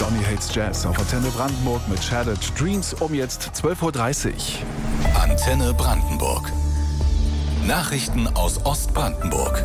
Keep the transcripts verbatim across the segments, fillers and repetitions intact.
Johnny Hates Jazz auf Antenne Brandenburg mit Shattered Dreams um jetzt zwölf Uhr dreißig. Antenne Brandenburg. Nachrichten aus Ostbrandenburg.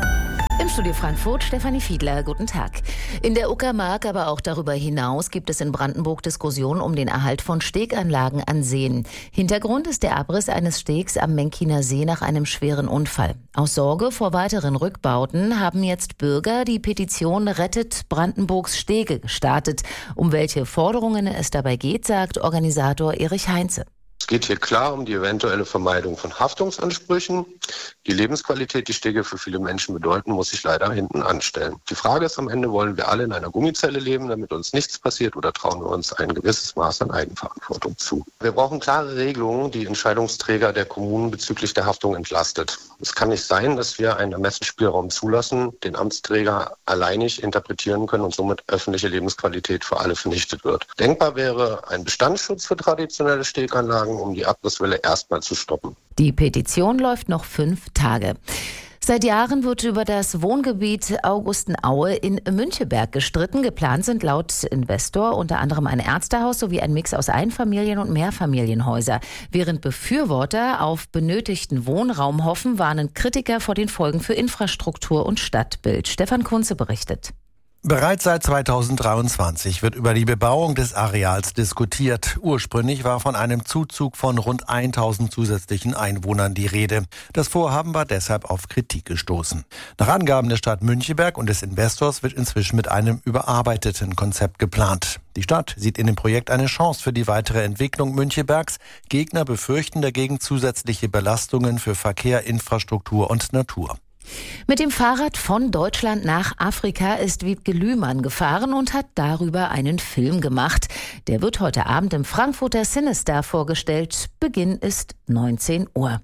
Im Studio Frankfurt Stefanie Fiedler, guten Tag. In der Uckermark, aber auch darüber hinaus gibt es in Brandenburg Diskussionen um den Erhalt von Steganlagen an Seen. Hintergrund ist der Abriss eines Stegs am Menkiner See nach einem schweren Unfall. Aus Sorge vor weiteren Rückbauten haben jetzt Bürger die Petition Rettet Brandenburgs Stege gestartet. Um welche Forderungen es dabei geht, sagt Organisator Erich Heinze. Es geht hier klar um die eventuelle Vermeidung von Haftungsansprüchen. Die Lebensqualität, die Stege für viele Menschen bedeuten, muss sich leider hinten anstellen. Die Frage ist am Ende, wollen wir alle in einer Gummizelle leben, damit uns nichts passiert, oder trauen wir uns ein gewisses Maß an Eigenverantwortung zu? Wir brauchen klare Regelungen, die Entscheidungsträger der Kommunen bezüglich der Haftung entlastet. Es kann nicht sein, dass wir einen Ermessensspielraum zulassen, den Amtsträger alleinig interpretieren können und somit öffentliche Lebensqualität für alle vernichtet wird. Denkbar wäre ein Bestandsschutz für traditionelle Steganlagen, um die Abrisswelle erstmal zu stoppen. Die Petition läuft noch fünf Tage. Seit Jahren wird über das Wohngebiet Augustenaue in Müncheberg gestritten. Geplant sind laut Investor unter anderem ein Ärztehaus sowie ein Mix aus Einfamilien- und Mehrfamilienhäuser. Während Befürworter auf benötigten Wohnraum hoffen, warnen Kritiker vor den Folgen für Infrastruktur und Stadtbild. Stefan Kunze berichtet. Bereits seit zweitausenddreiundzwanzig wird über die Bebauung des Areals diskutiert. Ursprünglich war von einem Zuzug von rund tausend zusätzlichen Einwohnern die Rede. Das Vorhaben war deshalb auf Kritik gestoßen. Nach Angaben der Stadt Müncheberg und des Investors wird inzwischen mit einem überarbeiteten Konzept geplant. Die Stadt sieht in dem Projekt eine Chance für die weitere Entwicklung Münchebergs. Gegner befürchten dagegen zusätzliche Belastungen für Verkehr, Infrastruktur und Natur. Mit dem Fahrrad von Deutschland nach Afrika ist Wiebke Lühmann gefahren und hat darüber einen Film gemacht. Der wird heute Abend im Frankfurter Cinestar vorgestellt. Beginn ist neunzehn Uhr.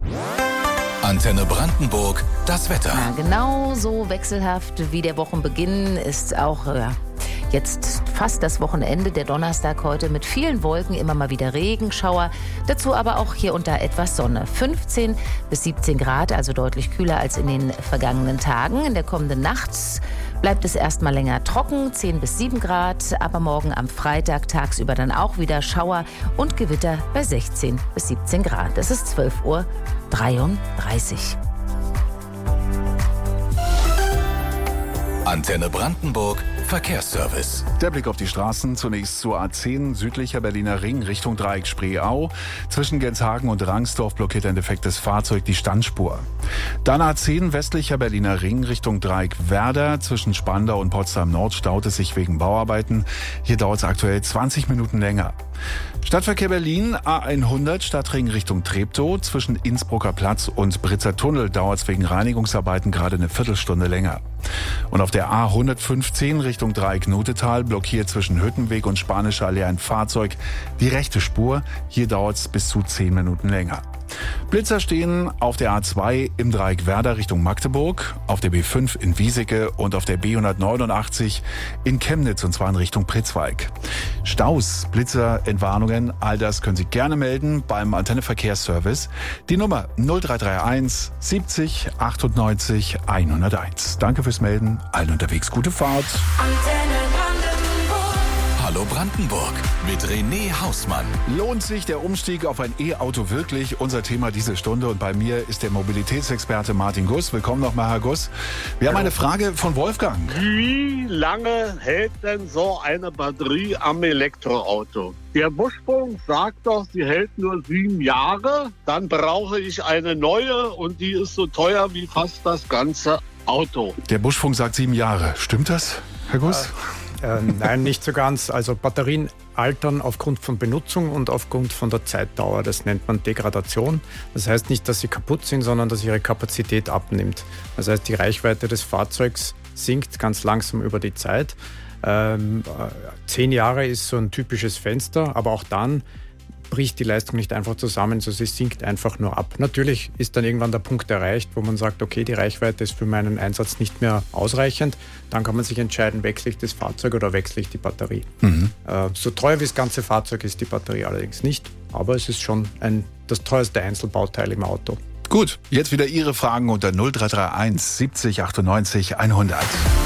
Antenne Brandenburg, das Wetter. Ja, genau so wechselhaft wie der Wochenbeginn ist auch ja, jetzt fast das Wochenende, der Donnerstag heute mit vielen Wolken, immer mal wieder Regenschauer. Dazu aber auch hier und da etwas Sonne. fünfzehn bis siebzehn Grad, also deutlich kühler als in den vergangenen Tagen. In der kommenden Nacht bleibt es erstmal länger trocken, zehn bis sieben Grad. Aber morgen am Freitag tagsüber dann auch wieder Schauer und Gewitter bei sechzehn bis siebzehn Grad. Es ist zwölf Uhr dreiunddreißig. Antenne Brandenburg, Verkehrsservice. Der Blick auf die Straßen. Zunächst zur A zehn, südlicher Berliner Ring, Richtung Dreieck Spreeau. Zwischen Genshagen und Rangsdorf blockiert ein defektes Fahrzeug die Standspur. Dann A zehn, westlicher Berliner Ring, Richtung Dreieck Werder. Zwischen Spandau und Potsdam Nord staut es sich wegen Bauarbeiten. Hier dauert es aktuell zwanzig Minuten länger. Stadtverkehr Berlin, A hundert, Stadtring Richtung Treptow. Zwischen Innsbrucker Platz und Britzer Tunnel dauert es wegen Reinigungsarbeiten gerade eine Viertelstunde länger. Und auf der A hundertfünfzehn Richtung Dreieck Notetal blockiert zwischen Hüttenweg und Spanischer Allee ein Fahrzeug die rechte Spur. Hier dauert es bis zu zehn Minuten länger. Blitzer stehen auf der A zwei im Dreieck Werder Richtung Magdeburg, auf der B fünf in Wieseke und auf der B hundertneunundachtzig in Chemnitz, und zwar in Richtung Pritzwalk. Staus, Blitzer, Entwarnungen, all das können Sie gerne melden beim Antenne Verkehrsservice. Die Nummer null drei drei eins siebzig achtundneunzig hunderteins. Danke fürs Melden, allen unterwegs gute Fahrt. Hallo Brandenburg mit René Hausmann. Lohnt sich der Umstieg auf ein E-Auto wirklich? Unser Thema diese Stunde, und bei mir ist der Mobilitätsexperte Martin Guss. Willkommen nochmal, Herr Guss. Wir haben eine Frage von Wolfgang. Wie lange hält denn so eine Batterie am Elektroauto? Der Buschfunk sagt doch, sie hält nur sieben Jahre. Dann brauche ich eine neue, und die ist so teuer wie fast das ganze Auto. Der Buschfunk sagt sieben Jahre. Stimmt das, Herr Guss? Äh. Äh, nein, nicht so ganz. Also Batterien altern aufgrund von Benutzung und aufgrund von der Zeitdauer. Das nennt man Degradation. Das heißt nicht, dass sie kaputt sind, sondern dass ihre Kapazität abnimmt. Das heißt, die Reichweite des Fahrzeugs sinkt ganz langsam über die Zeit. Ähm, zehn Jahre ist so ein typisches Fenster, aber auch dann bricht die Leistung nicht einfach zusammen, sondern sie sinkt einfach nur ab. Natürlich ist dann irgendwann der Punkt erreicht, wo man sagt, okay, die Reichweite ist für meinen Einsatz nicht mehr ausreichend. Dann kann man sich entscheiden, wechsle ich das Fahrzeug oder wechsle ich die Batterie. Mhm. Äh, so teuer wie das ganze Fahrzeug ist die Batterie allerdings nicht, aber es ist schon ein, das teuerste Einzelbauteil im Auto. Gut, jetzt wieder Ihre Fragen unter null drei drei eins siebzig achtundneunzig hundert.